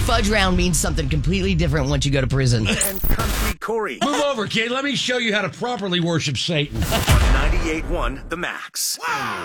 fudge round means something completely different once you go to prison. And Country Corey. Move over, kid. Let me show you how to properly worship Satan. On 98.1 The Max.